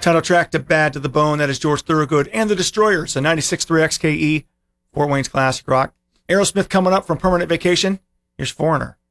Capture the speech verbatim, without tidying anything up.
Title track to Bad to the Bone. That is George Thorogood and the Destroyers, a ninety-six point three X K E, Fort Wayne's classic rock. Aerosmith coming up from Permanent Vacation. Here's Foreigner.